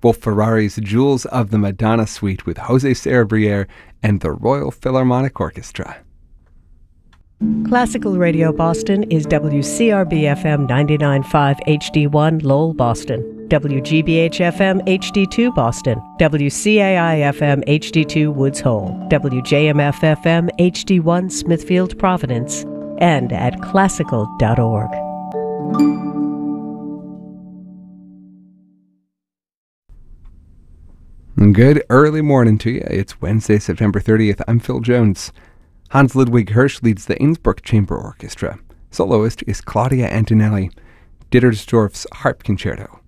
Wolf Ferrari's Jewels of the Madonna Suite with Jose Cerebriere and the Royal Philharmonic Orchestra. Classical Radio Boston is WCRB-FM 99.5 HD1 Lowell, Boston, WGBH-FM HD2 Boston, WCAI-FM HD2 Woods Hole, WJMF-FM HD1 Smithfield, Providence, and at classical.org. Good early morning to you. It's Wednesday, September 30th. I'm Phil Jones. Hans Ludwig Hirsch leads the Innsbruck Chamber Orchestra. Soloist is Claudia Antonelli. Dittersdorf's Harp Concerto.